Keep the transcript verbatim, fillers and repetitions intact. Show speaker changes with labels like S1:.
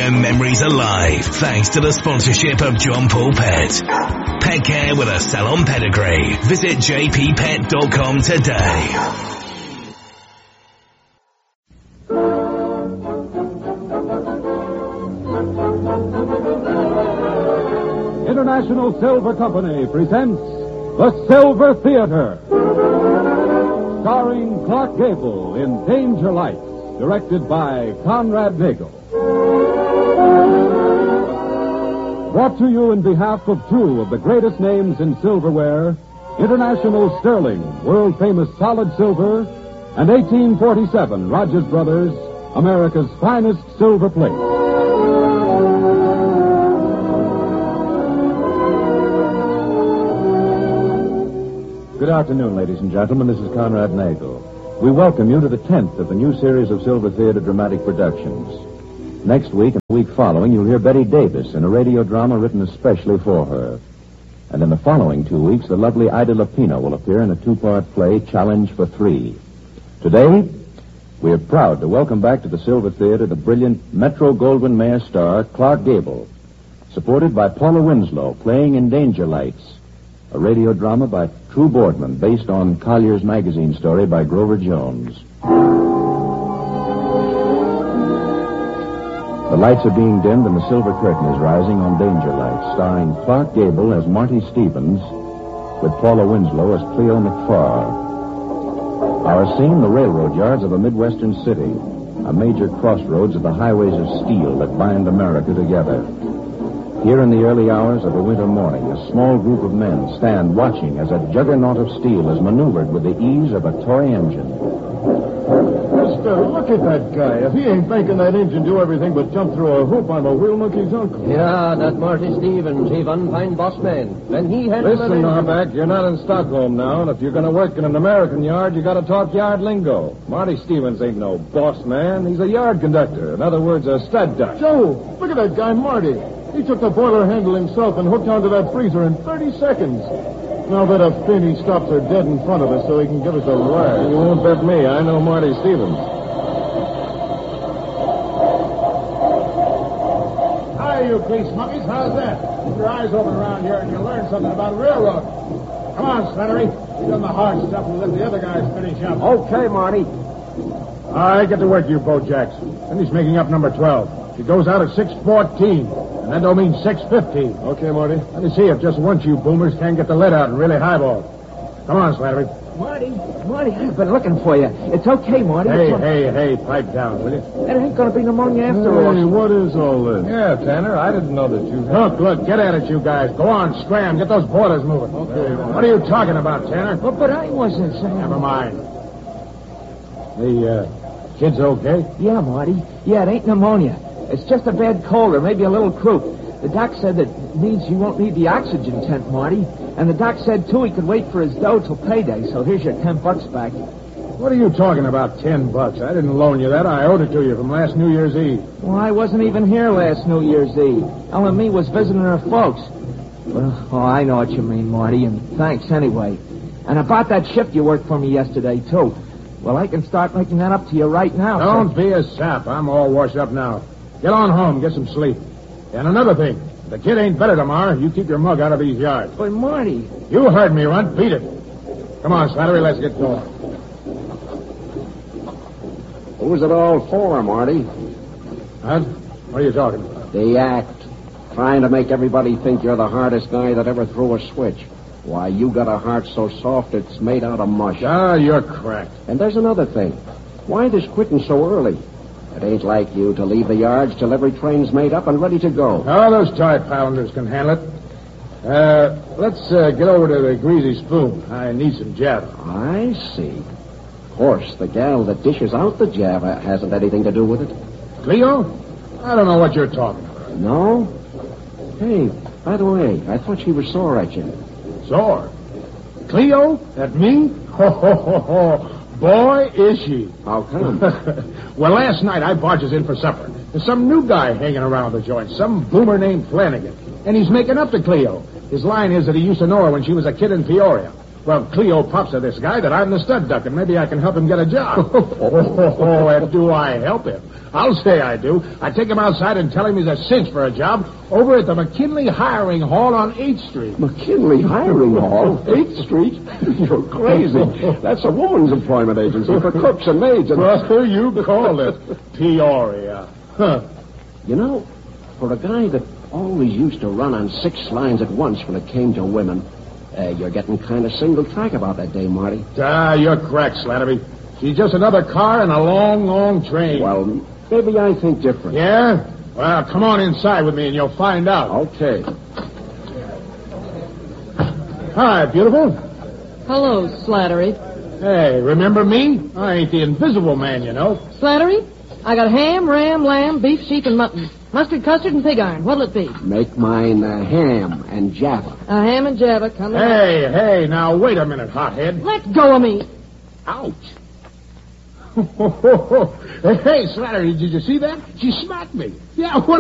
S1: them memories alive thanks to the sponsorship of John Paul Pet. Pet care with a salon pedigree. Visit j p pet dot com today.
S2: International Silver Company presents The Silver Theater, starring Clark Gable in Danger Lights, directed by Conrad Nagel. Brought to you in behalf of two of the greatest names in silverware, International Sterling, world-famous solid silver, and eighteen forty-seven Rogers Brothers, America's finest silver plate. Good afternoon, ladies and gentlemen. This is Conrad Nagel. We welcome you to the tenth of the new series of Silver Theater dramatic productions. Next week and the week following, you'll hear Betty Davis in a radio drama written especially for her. And in the following two weeks, the lovely Ida Lupino will appear in a two-part play, Challenge for Three. Today, we are proud to welcome back to the Silver Theater the brilliant Metro-Goldwyn-Mayer star, Clark Gable, supported by Paula Winslow, playing in Danger Lights, a radio drama by True Boardman, based on Collier's Magazine story by Grover Jones. The lights are being dimmed and the silver curtain is rising on Danger Lights, starring Clark Gable as Marty Stevens, with Paula Winslow as Cleo McFarr. Our scene, the railroad yards of a Midwestern city, a major crossroads of the highways of steel that bind America together. Here in the early hours of a winter morning, a small group of men stand watching as a juggernaut of steel is maneuvered with the ease of a toy engine.
S3: Mister, look at that guy. If he ain't making that engine do everything but jump through a hoop, I'm a wheel monkey's uncle.
S4: Yeah, that Marty Stevens, he one fine boss man. When he had...
S3: Listen, Norbeck, you're not in Stockholm now, and if you're going to work in an American yard, you got to talk yard lingo. Marty Stevens ain't no boss man. He's a yard conductor. In other words, a stud duck. Joe, look at that guy, Marty. He took the boiler handle himself and hooked onto that freezer in thirty seconds. Now that a Finney stops her dead in front of us so he can give us a ride. You won't bet me. I know Marty Stevens.
S5: Hi, you grease monkeys. How's that? Keep your eyes open around here and you'll learn something about railroad. Come on, Slattery. You've done the hard stuff and let the other guys finish up.
S3: Okay, Marty. All right, get to work, you Bojacks. Finish making up number twelve. She goes out at six fourteen. And that don't mean six fifteen. Okay, Marty. Let me see if just once you boomers can get the lead out and really highball. Come on, Slattery.
S4: Marty, Marty, I've been looking for you. It's okay, Marty.
S3: Hey,
S4: it's
S3: hey, hey, pipe down, will you?
S4: It ain't going to be pneumonia after
S3: Hey,
S4: all.
S3: what is all this? Yeah, Tanner, I didn't know that you... Look, look, get at it, you guys. Go on, scram. Get those boilers moving. Okay. What are you talking about, Tanner?
S4: But, but I wasn't saying...
S3: Never mind. The, uh, kid's okay?
S4: Yeah, Marty. Yeah, it ain't pneumonia. It's just a bad cold or maybe a little croup. The doc said that means you won't need the oxygen tent, Marty. And the doc said, too, he could wait for his dough till payday, so here's your ten bucks back.
S3: What are you talking about, ten bucks? I didn't loan you that. I owed it to you from last New Year's Eve.
S4: Well, I wasn't even here last New Year's Eve. Ellen and me was visiting her folks. Well, oh, I know what you mean, Marty, and thanks anyway. And about that shift you worked for me yesterday, too. Well, I can start making that up to you right now.
S3: Don't
S4: so...
S3: be a sap. I'm all washed up now. Get on home. Get some sleep. And another thing. If the kid ain't better tomorrow, you keep your mug out of these yards.
S4: But, Marty...
S3: You heard me, Runt. Beat it. Come on, Slattery. Let's get going.
S6: Who's it all for, Marty?
S3: Huh? What are you talking about?
S6: The act. Trying to make everybody think you're the hardest guy that ever threw a switch. Why, you got a heart so soft it's made out of mush.
S3: Ah, you're cracked.
S6: And there's another thing. Why this quitting so early? It ain't like you to leave the yards till every train's made up and ready to go.
S3: Oh, those toy pounders can handle it. Uh, let's uh, get over to the Greasy Spoon. I need some Java.
S6: I see. Of course, the gal that dishes out the Java hasn't anything to do with it.
S3: Cleo? I don't know what you're talking about.
S6: No? Hey, by the way, I thought she was sore at you.
S3: Sore? Cleo? At me? Ho, ho, ho, ho. Boy, is she.
S6: How come?
S3: Well, last night I barges in for supper. There's some new guy hanging around the joint, some boomer named Flanagan. And he's making up to Cleo. His line is that he used to know her when she was a kid in Peoria.
S5: Well, Cleo pops to this guy that I'm the stud duck, and maybe I can help him get a job. oh, and do I help him? I'll say I do. I take him outside and tell him he's a cinch for a job over at the McKinley Hiring Hall on eighth Street.
S6: McKinley Hiring Hall? eighth Street? You're crazy. That's a woman's employment agency for cooks and maids. And...
S5: Well, you call it Peoria. Huh.
S6: You know, for a guy that always used to run on six lines at once when it came to women, uh, you're getting kind of single track about that day, Marty.
S5: Ah, you're correct, Slattery. She's just another car in a long, long train.
S6: Well, maybe I think different.
S5: Yeah? Well, come on inside with me and you'll find out.
S6: Okay.
S5: Hi, beautiful.
S7: Hello, Slattery.
S5: Hey, remember me? I ain't the invisible man, you know.
S7: Slattery, I got ham, ram, lamb, beef, sheep, and mutton. Mustard, custard, and pig iron. What'll it be?
S6: Make mine uh, ham and java.
S7: A ham and java. Come
S5: Hey, hey, now wait a minute, hothead.
S7: Let go of me.
S5: Ouch. Hey, Slattery, did you see that? She smacked me. Yeah, what